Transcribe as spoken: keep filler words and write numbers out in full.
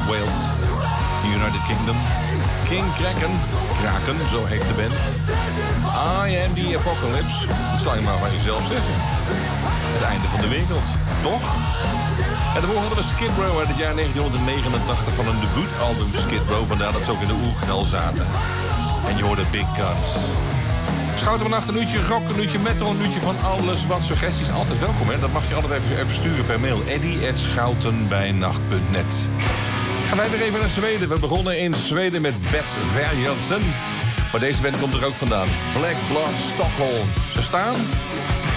Wales, United Kingdom. King Kraken, Kraken, zo heet de band. I am the Apocalypse, dat zal je maar van jezelf zeggen. Het einde van de wereld, toch? En daarvoor hadden we Skid Row uit het jaar negentien negenentachtig van een debuutalbum Skid Row. Vandaar dat ze ook in de oerknal zaten. En je hoorde Big Guns. Schouten vannacht een uurtje rock, een uurtje metal, een uurtje van alles wat. Suggesties altijd welkom, hè? Dat mag je altijd even, even sturen per mail. Eddie at schoutenbijnacht punt net. Gaan wij weer even naar Zweden. We begonnen in Zweden met Bess Verjansen. Maar deze band komt er ook vandaan. Black Blood Stockholm. Ze staan